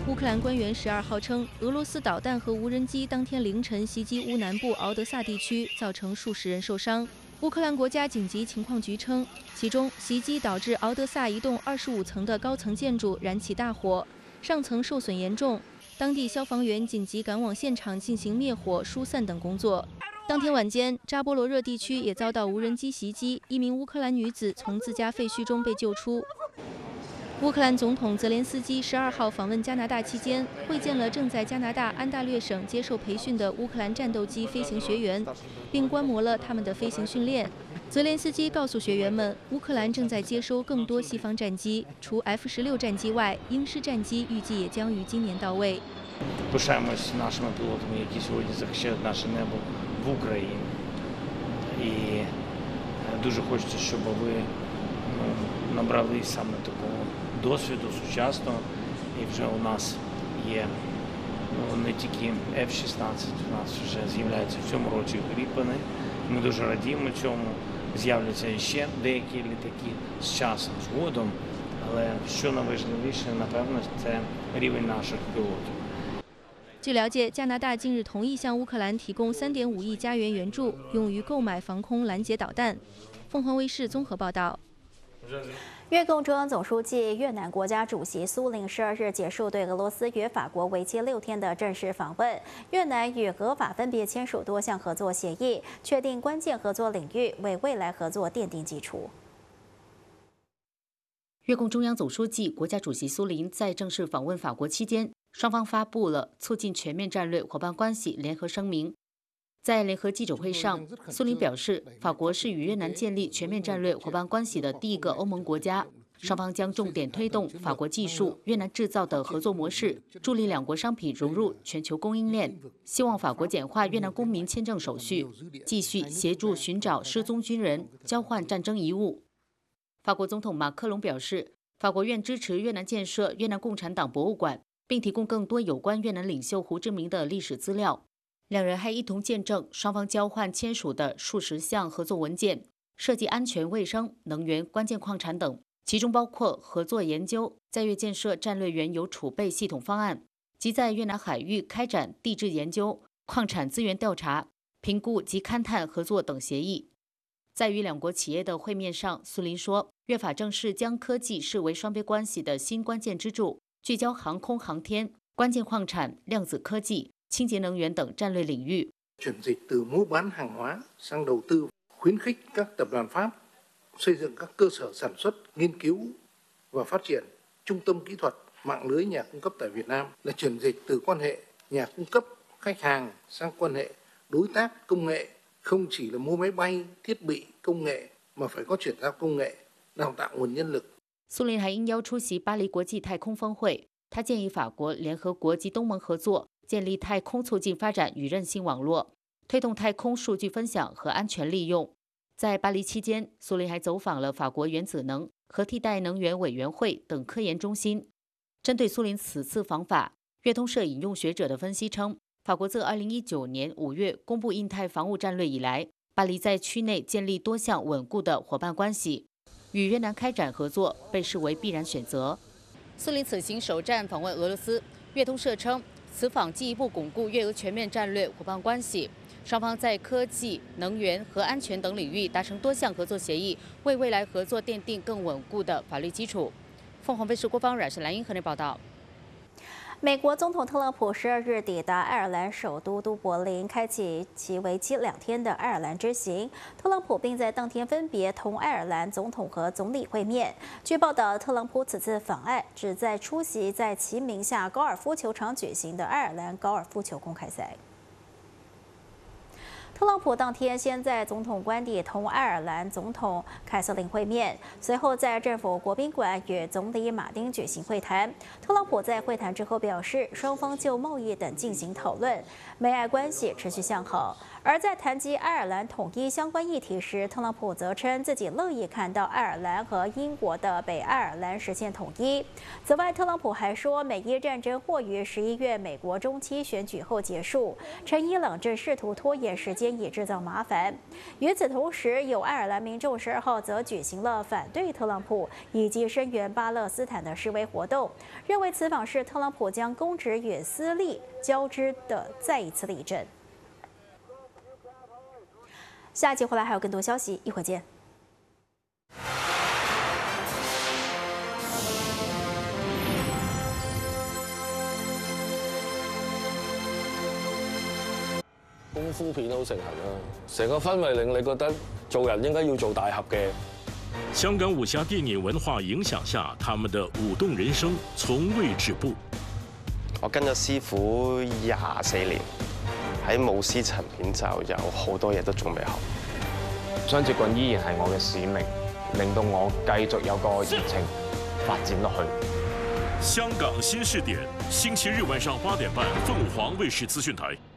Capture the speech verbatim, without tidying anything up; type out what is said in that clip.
乌克兰官员十二号称，俄罗斯导弹和无人机当天凌晨袭击乌南部敖德萨地区，造成数十人受伤。乌克兰国家紧急情况局称，其中袭击导致敖德萨一栋二十五层的高层建筑燃起大火，上层受损严重，当地消防员紧急赶往现场进行灭火、疏散等工作。当天晚间，扎波罗热地区也遭到无人机袭击，一名乌克兰女子从自家废墟中被救出。 乌克兰总统泽连斯基十二号访问加拿大期间，会见了正在加拿大安大略省接受培训的乌克兰战斗机飞行学员，并观摩了他们的飞行训练。泽连斯基告诉学员们，乌克兰正在接收更多西方战机，除 F 十六战机外，鹰式战机预计也将于今年到位。 Пишаємось нашими пілотами, які сьогодні захищають наше небо в Україні. І дуже хочеться, щоб ви набрали саме такого досвіду сучасного. І вже у нас є ну, не тільки F шістнадцять, у нас вже з'являється в цьому році Гріпени. Ми дуже радіємо цьому. З'являться ще деякі літаки з часом, згодом. Але що найважливіше, напевно, це рівень наших пілотів. 据了解，加拿大近日同意向乌克兰提供三点五亿加元援助，用于购买防空拦截导弹。凤凰卫视综合报道。 越共中央总书记、越南国家主席苏林十二日结束对俄罗斯与法国为期六天的正式访问。越南与俄法分别签署多项合作协议，确定关键合作领域，为未来合作奠定基础。 越共中央总书记、国家主席苏林在正式访问法国期间，双方发布了促进全面战略伙伴关系联合声明。在联合记者会上，苏林表示，法国是与越南建立全面战略伙伴关系的第一个欧盟国家，双方将重点推动法国技术、越南制造的合作模式，助力两国商品融入全球供应链。希望法国简化越南公民签证手续，继续协助寻找失踪军人，交换战争遗物。 法国总统马克龙表示，法国愿支持越南建设越南共产党博物馆，并提供更多有关越南领袖胡志明的历史资料。两人还一同见证双方交换签署的数十项合作文件，涉及安全、卫生、能源、关键矿产等，其中包括合作研究在越建设战略原油储备系统方案，及在越南海域开展地质研究、矿产资源调查、评估及勘探合作等协议。 在与两国企业的会面上，苏林说，越法正式将科技视为双边关系的新关键支柱，聚焦航空航天、关键矿产、量子科技、清洁能源等战略领域。 chuyển dịch từ mua bán hàng hóa sang đầu tư, khuyến khích các tập đoàn Pháp xây dựng các cơ sở sản xuất, nghiên cứu và phát triển trung tâm kỹ thuật, mạng lưới nhà cung cấp tại Việt Nam là chuyển dịch từ quan hệ nhà cung cấp khách hàng sang quan hệ đối tác công nghệ. Không chỉ là mua máy bay, thiết bị, công nghệ, mà phải có chuyển giao công nghệ, đào tạo nguồn nhân lực. 苏林还应邀出席巴黎国际太空峰会，他建议法国、联合国及东盟合作，建立太空促进发展与韧性网络，推动太空数据分享和安全利用。在巴黎期间，苏林还走访了法国原子能和替代能源委员会等科研中心。针对苏林此次访法，越通社引用学者的分析称。 法国自二零一九年五月公布印太防务战略以来，巴黎在区内建立多项稳固的伙伴关系，与越南开展合作被视为必然选择。苏林此行首站访问俄罗斯，越通社称，此访进一步巩固越俄全面战略伙伴关系，双方在科技、能源和安全等领域达成多项合作协议，为未来合作奠定更稳固的法律基础。凤凰卫视郭芳阮是蓝英河内报道。 美国总统特朗普十二日抵达爱尔兰首都都柏林，开启其为期两天的爱尔兰之行。特朗普并在当天分别同爱尔兰总统和总理会面。据报道，特朗普此次访爱旨在出席在其名下高尔夫球场举行的爱尔兰高尔夫球公开赛。 特朗普当天先在总统官邸同爱尔兰总统凯瑟琳会面，随后在政府国宾馆与总理马丁举行会谈。特朗普在会谈之后表示，双方就贸易等进行讨论，美爱关系持续向好。而在谈及爱尔兰统一相关议题时，特朗普则称自己乐意看到爱尔兰和英国的北爱尔兰实现统一。此外，特朗普还说，美伊战争或于十一月美国中期选举后结束，称伊朗正试图拖延时间。 间也制造麻烦。与此同时，有爱尔兰民众十二号则举行了反对特朗普以及声援巴勒斯坦的示威活动，认为此访是特朗普将公职与私利交织的再一次例证。下一集回来还有更多消息，一会见。 功夫片好盛行啊！成個氛圍令你覺得做人應該要做大俠嘅。 香港武俠電影文化影響下，他們的武動人生從未止步。 我跟咗師傅廿四年，喺武師層面就有好多嘢都仲未學。 雙截棍依然係我嘅使命，令到我繼續有個熱情發展落去。 香港新視點，星期日晚上八點半，鳳凰衛視資訊台。